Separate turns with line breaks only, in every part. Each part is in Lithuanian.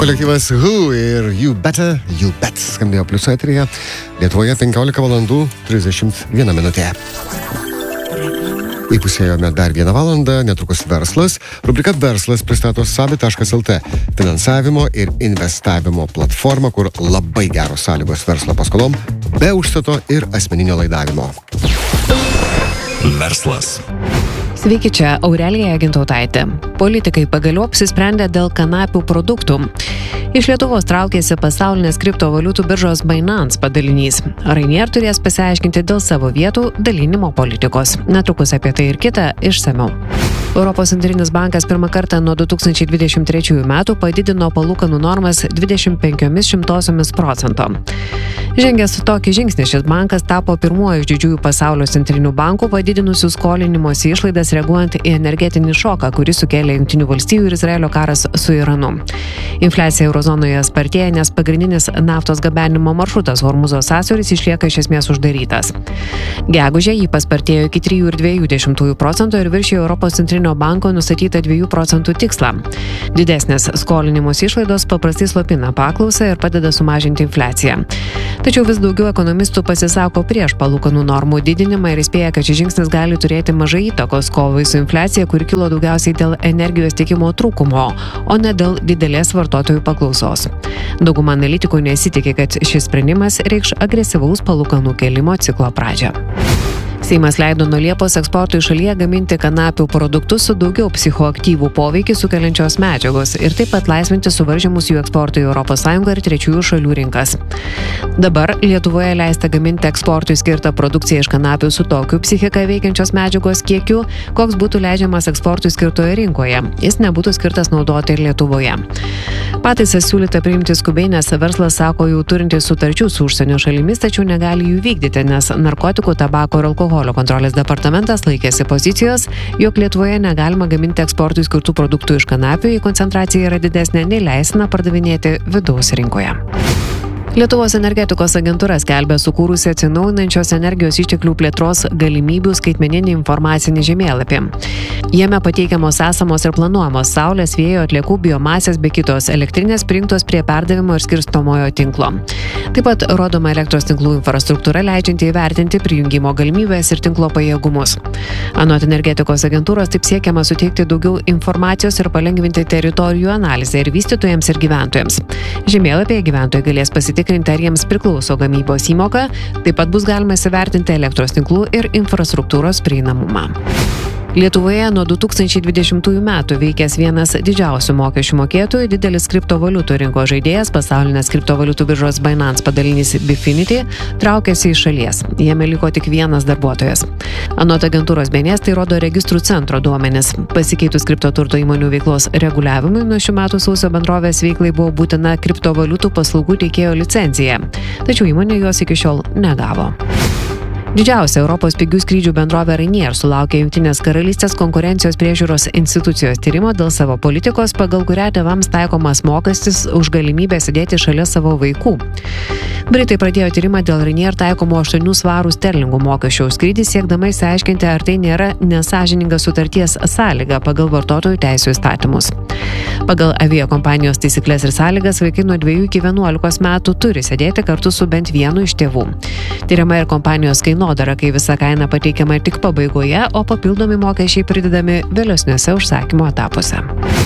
Kolektyvas Who ir You Better, You Bet skambėjo Pliuso eteryje. Lietuvoje 15 valandų 31 minutė. Įpusėjome dar 1 valandą, netrukus verslas. Rubrika Verslas pristato Savi.lt finansavimo ir investavimo platformą, kur labai geros sąlygos verslo paskolom, be užstato ir asmeninio laidavimo.
Verslas.
Sveiki, čia Aurelija Gintautaitė. Politikai pagaliau apsisprendė dėl kanapių produktų. Iš Lietuvos traukėsi pasaulinės kriptovaliutų biržos Binance padalinys. Rainier turės pasiaiškinti dėl savo vietų dalinimo politikos. Netrukus apie tai ir kita išsamiau. Europos centrinis bankas pirmą kartą nuo 2023 metų padidino palūkanų normas 0,25%. Žengęs tokį žingsnį, šis bankas tapo pirmuoju iš didžiųjų pasaulio centrinių bankų padidinusių skolinimosi išlaidas reaguojant į energetinį šoką, kurį sukėlė Jungtinių valstijų ir Izraelio karas su Iranu. Infliacija eurozonoje spartėja, nes pagrindinis naftos gabenimo maršrutas Hormuzo sąsiauris išlieka iš esmės uždarytas. Gegužę jį paspartėjo iki 3,2% ir viršijo Europos centrinio banko nustatytą 2% tikslą. Didesnės skolinimos išlaidos paprastai slopina paklausą ir padeda sumažinti infliaciją. Tačiau vis daugiau ekonomistų pasisako prieš palūkanų normų didinimą ir įspėja, kad šis žingsnis gali turėti mažai įtakos kovai su infliacija, kuri kilo daugiausiai dėl energijos tiekimo trūkumo, o ne dėl didelės vartotojų paklausos. Dauguma analitikų nesitikė, kad šis sprendimas reikš agresyvaus palūkanų kėlimo ciklo pradžią. Seimas leido nuo Liepos eksportui šalyje gaminti kanapių produktus su daugiau psichoaktyvų poveikį sukeliančios medžiagos ir taip pat laisvinti suvaržymus jų eksportui į ES ir trečiųjų šalių rinkas. Dabar Lietuvoje leista gaminti eksportui skirtą produkciją iš kanapių su tokiu psichiką veikiančios medžiagos kiekiu, koks būtų leidžiamas eksportui skirtoje rinkoje. Jis nebūtų skirtas naudoti ir Lietuvoje. Pataisas siūlyta priimti skubiai, nes verslas sako jau turintis sutarčių su užsienio šalimis, tačiau negali jų vykdyti, nes narkotikų, tabako ir alkoholio kontrolės departamentas laikėsi pozicijos, jog Lietuvoje negalima gaminti eksportui skirtų produktų iš kanapių, jei koncentracija yra didesnė nei leistina pardavinėti vidaus rinkoje. Lietuvos energetikos agentūra skelbia sukūrusi atsinaujinančios energijos išteklių plėtros galimybių skaitmeninį informacinį žemėlapį. Jame pateikiamos esamos ir planuojamos saulės, vėjo, atliekų, biomasės bei kitos elektrinės prijungtos prie perdavimo ir skirstomojo tinklo. Taip pat rodoma elektros tinklų infrastruktūra, leidžianti įvertinti prijungimo galimybės ir tinklo pajėgumus. Anot energetikos agentūros taip siekiama suteikti daugiau informacijos ir palengvinti teritorijų analizę ir vystytojams ir gyventojams. Žemėlapyje gyventojai galės pasitikrinti, ar jiems priklauso gamybos įmoka, taip pat bus galima įsivertinti elektros tinklų ir infrastruktūros prieinamumą. Lietuvoje nuo 2020 metų veikęs vienas didžiausių mokesčių mokėtojų, didelis kriptovaliutų rinkos žaidėjas, pasaulinės kriptovaliutų biržos Binance padalinys Bifinity, traukėsi iš šalies. Jame liko tik vienas darbuotojas. Anot agentūros BNS tai rodo registrų centro duomenis. Pasikeitus kriptoturto įmonių veiklos reguliavimui, nuo šių metų sausio bendrovės veiklai buvo būtina kriptovaliutų paslaugų teikėjo licencija. Tačiau įmonė jos iki šiol negavo. Didžiausia Europos pigių skrydžių bendrovė Rainier sulaukė Jungtinės karalystės konkurencijos priežiūros institucijos tyrimo dėl savo politikos, pagal kurią tėvams taikomas mokestis už galimybę sėdėti šalia savo vaikų. Britai pradėjo tyrimą dėl Rainier taikomo 8 svarų sterlingų mokesčio už skrydį, siekdama išsiaiškinti, ar tai nėra nesąžininga sutarties sąlyga pagal vartotojų teisių įstatymus. Pagal aviakompanijos taisyklės ir sąlygas vaikai nuo 2 iki 11 metų turi sėdėti kartu su bent vienu iš tėvų. Tyriama ir kompanijos kainodara, kai visa kaina pateikiama tik pabaigoje, o papildomi mokesčiai pridedami vėlesniuose užsakymo etapuose.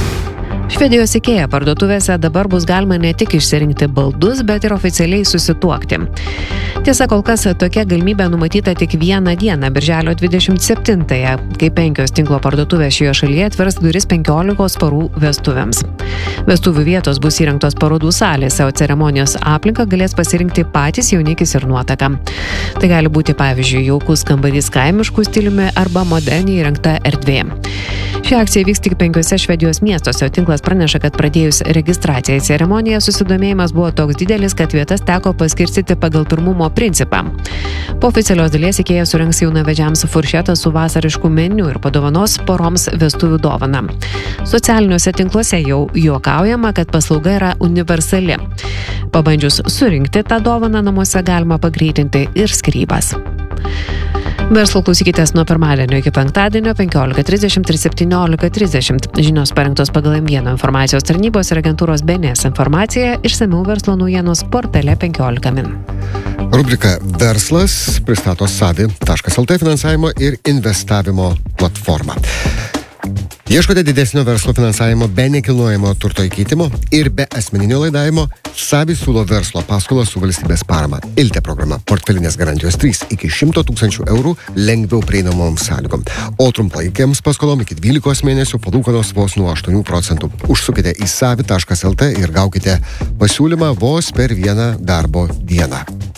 Švedijos IKEA parduotuvėse dabar bus galima ne tik išsirinkti baldus, bet ir oficialiai susituokti. Tiesa, kol kas tokia galimybė numatyta tik vieną dieną, birželio 27-ąją, kai 5 tinklo parduotuvės šioje šalyje atvers duris 15 parų vestuvėms. Vestuvių vietos bus įrengtos parodų salėse, o ceremonijos aplinką galės pasirinkti patys jaunikis ir nuotaka. Tai gali būti, pavyzdžiui, jaukus kambarys kaimiškų stiliumi arba moderniai įrengta erdvė. Ši akcija vyks tik 5 Švedijos miestuose, o tinklas praneša, kad pradėjus registraciją į ceremoniją susidomėjimas buvo toks didelis, kad vietas teko paskirstyti pagal pirmumo principą. Po oficialios dalies IKEA surengs jaunavedžiams furšetą su vasarišku meniu ir padovanos poroms vestuvių dovaną. Socialiniuose tinkluose jau juokaujama, kad paslauga yra universali. Pabandžius surinkti tą dovaną namuose galima pagreitinti ir skyrybas. Verslo klausykitės nuo pirmadienio iki penktadienio 15:30 ir 17:30. Žinios parengtos pagal M1 informacijos tarnybos ir agentūros BNS informaciją, išsamiau verslo naujienos portale 15 min.
Rubrika Verslas pristato savi.lt finansavimo ir investavimo platformą. Ieškote didesnio verslo finansavimo be nekilnojamo turto įkeitimo ir be asmeninio laidavimo? Savi siūlo verslo paskolą su valstybės parama. ILTE programa portfelinės garantijos 3 iki 100 000 eurų lengviau prieinamoms sąlygom. O trumpalaikiams paskolom iki 12 mėnesių palūkanos vos nuo 8%. Užsukite į savi.lt ir gaukite pasiūlymą vos per vieną darbo dieną.